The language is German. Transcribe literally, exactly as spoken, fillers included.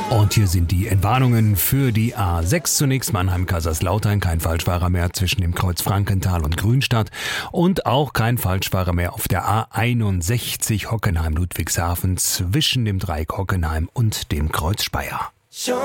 Und hier sind die Entwarnungen für die A sechs. Zunächst Mannheim-Kaiserslautern, kein Falschfahrer mehr zwischen dem Kreuz Frankenthal und Grünstadt. Und auch kein Falschfahrer mehr auf der A einundsechzig Hockenheim-Ludwigshafen zwischen dem Dreieck Hockenheim und dem Kreuz Speyer.